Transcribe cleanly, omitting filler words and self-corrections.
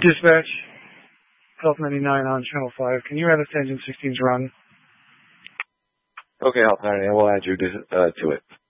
Dispatch, Health 99 on Channel 5. Can you add us to Engine 16's run? Okay, Health 99, we'll add you to it.